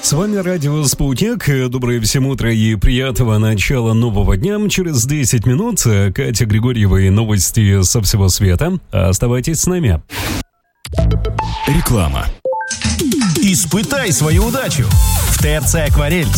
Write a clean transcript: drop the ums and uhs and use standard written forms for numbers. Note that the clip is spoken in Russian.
С вами радио «Спутник». Доброе всем утро и приятного начала нового дня. Через 10 минут Катя Григорьева и новости со всего света. Оставайтесь с нами. Реклама. Испытай свою удачу. В ТРЦ «Акварель»